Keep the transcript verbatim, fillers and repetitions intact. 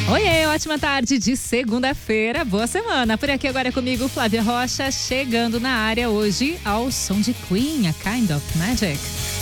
Oiê, ótima tarde de segunda-feira, boa semana. Por aqui agora é comigo, Flávia Rocha, chegando na área hoje ao som de Queen, a Kind of Magic.